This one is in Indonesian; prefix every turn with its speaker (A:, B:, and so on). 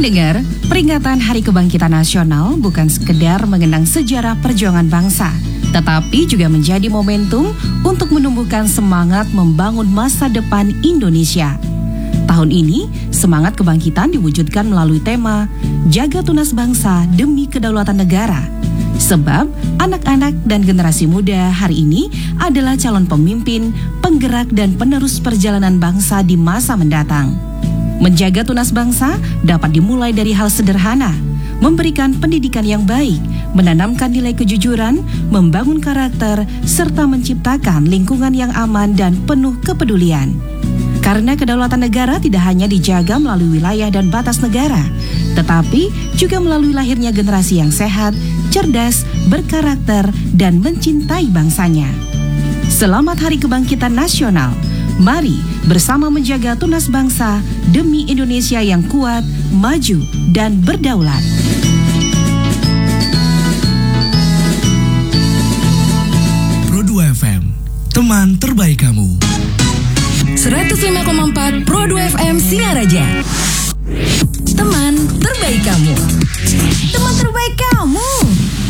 A: Pendengar, peringatan Hari Kebangkitan Nasional bukan sekedar mengenang sejarah perjuangan bangsa, tetapi juga menjadi momentum untuk menumbuhkan semangat membangun masa depan Indonesia. Tahun ini, semangat kebangkitan diwujudkan melalui tema Jaga Tunas Bangsa Demi Kedaulatan Negara. Sebab, anak-anak dan generasi muda hari ini adalah calon pemimpin, penggerak dan penerus perjalanan bangsa di masa mendatang. Menjaga tunas bangsa dapat dimulai dari hal sederhana, memberikan pendidikan yang baik, menanamkan nilai kejujuran, membangun karakter, serta menciptakan lingkungan yang aman dan penuh kepedulian. Karena kedaulatan negara tidak hanya dijaga melalui wilayah dan batas negara, tetapi juga melalui lahirnya generasi yang sehat, cerdas, berkarakter, dan mencintai bangsanya. Selamat Hari Kebangkitan Nasional. Mari bersama menjaga tunas bangsa demi Indonesia yang kuat, maju, dan berdaulat.
B: Pro 2 FM, teman terbaik kamu.
C: 105,4 Pro 2 FM Singaraja. Teman terbaik kamu. Teman terbaik kamu.